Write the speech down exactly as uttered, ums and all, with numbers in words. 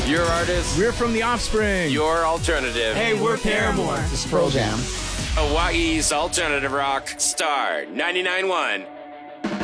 Your artist. We're from The Offspring. Your alternative. Hey, we're Paramore. This program. Hawaii's alternative rock. Star ninety-nine point one.